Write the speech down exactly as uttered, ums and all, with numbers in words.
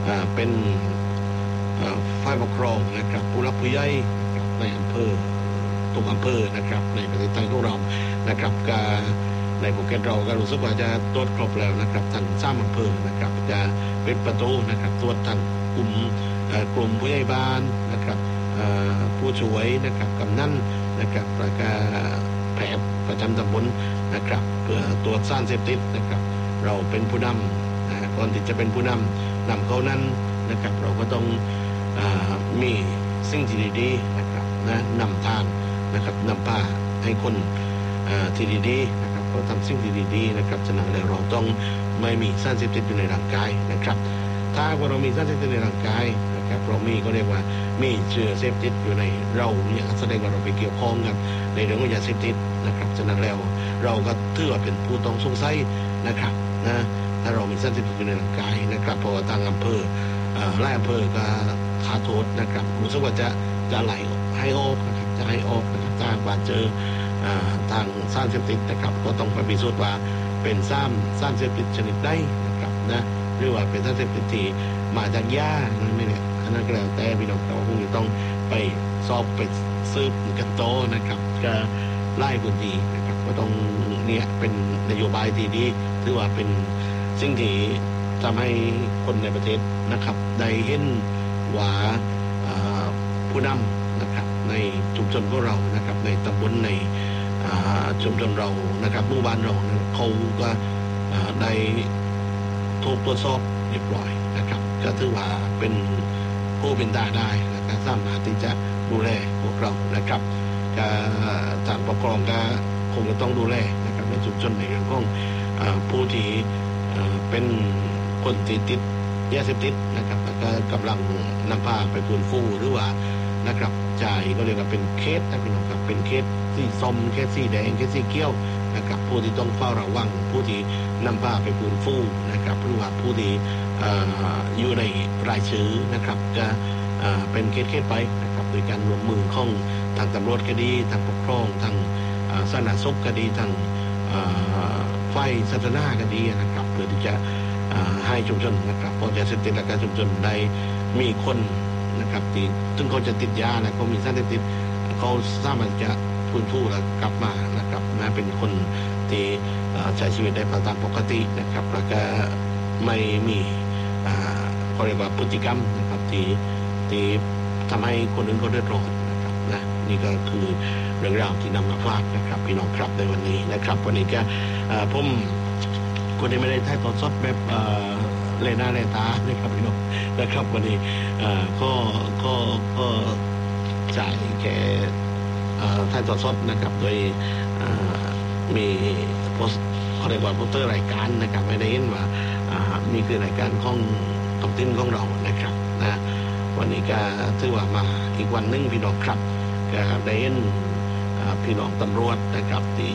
เป็นฝ่ายปกครองนะครับผู้รับผู้ใหญ่ในอำเภอทุกอำเภอนะครับในประเทศไทยของเรานะครับการในภูเก็ตเราก็รู้สึกว่าจะตรวจครบแล้วนะครับทั้งสามอำเภอนะครับจะเป็นประตูนะครับตรวจทั้งกลุ่มกลุ่มผู้ใหญ่บ้านนะครับผู้ช่วยนะครับกำนันนะครับแล้วก็แพทย์ประจำตำบลนะครับเพื่อตรวจสารเสพติดนะครับเราเป็นผู้นำก่อนที่จะเป็นผู้นำนำเขานั้นนะครับเราก็ต้องมีสิ่งที่ดีๆนะครับนะนำทางนะครับนำพาให้คนที่ดีๆนะครับก็ทำสิ่งที่ดีๆนะครับฉะนั้นแล้วเราต้องไม่มีสารเสพติดอยู่ในร่างกายนะครับถ้าว่าเรามีสารเสพติดในร่างกายนะครับเรามีก็เรียกว่ามีเชื้อเสพติดอยู่ในเราเนี่ยแสดงว่าเราไปเกี่ยวข้องกับในเรื่องของยาเสพติดนะครับฉะนั้นแล้วเราก็ถือว่าเป็นผู้ต้องสงสัยนะครับนะถ้าเรามีสารเสพติดอยู่ในร่างกายนะครับเพราะว่าทางอำเภอไล่อำเภอก็ขาโทษนะครับรู้สึกว่าจะจะไหลให้ออกนะครับจะให้ออกนะครับถ้าว่าเจอทางสารเสพติดนะครับก็ต้องไปพิสูจน์ว่าเป็นสารสารเสพติดชนิดใดนะครับนะหรือว่าเป็นสารเสพติดที่มาจากยานั่นไม่เนี่ยอันนั้นก็แล้วแต่พี่น้องเราคงจะต้องไปสอบไปสืบกันโตนะครับก็ไล่พื้นที่นะครับก็ต้องเนี่ยเป็นนโยบายที่ดีถือว่าเป็นสิ่งที่ทำให้คนในประเทศนะครับได้เห็นว่าผู้นำนะครับในชุมชนของเรานะครับในตำบลในชุมชนเรานะครับหมู่บ้านเราเขาก็ได้ถูกตรวจสอบเรียบร้อยนะครับก็ถือว่าเป็นผู้เป็นตาได้นะครับสามารถที่จะดูแลพวกเรานะครับก็ทางปกครองก็คงจะต้องดูแลนะครับในชุมชนในเรื่องของผู้ที่เป็นคนที่ติดยาเสพติดนะครับแล้วก็กำลังนำพาไปฟื้นฟูหรือว่านะครับจ่ายก็เรียกว่าเป็นเคสนะพี่น้องครับเป็นเคสสีส้มเคสสีแดงเคสสีเขียวนะครับผู้ที่ต้องเฝ้าระวังผู้ที่นำพาไปฟื้นฟูนะครับหรือว่าผู้ที่อยู่ในรายชื่อนะครับจะเป็นเคสเคสไปนะครับโดยการร่วมมือของทางตำรวจก็ดีทางปกครองทางสาธารณสุขก็ดีทางฝ่ายสาธารณสุขก็ดีนะครับเพื่อที่จะให้ชุมชนนะครับพอจะเสพติดและการชุมชนได้มีคนนะครับที่ซึ่งเขาจะติดยานะเขามีสารเสพติดเขาสามารถจะฟื้นฟูและกลับมานะครับนะเป็นคนที่ใช้ชีวิตได้ตามปกตินะครับแล้วก็ไม่มีเขาเรียกว่าพฤติกรรมนะครับที่ที่ทำให้คนอื่นเขาเดือดร้อนนะครับนะนี่ก็คือเรื่องราวที่นำมาฝากนะครับพี่น้องครับในวันนี้นะครับวันนี้ก็ผมคนที่ไม่ได้ถ่ายทอดสดแบบเลน่าเลตานะครับพี่น้องนะครับวันนี้ก็ก็ก็จ่ายแก่ถ่ายทอดสดนะครับโดยมีโพสเขาเรียกว่าโปสเตอร์รายการนะครับไม่ได้เห็นว่ามีคือรายการของตบติ้นของเรานะครับนะวันนี้ก็ถือว่ามาอีกวันนึงพี่น้องครับก็ได้เห็นพี่น้องตำรวจนะครับที่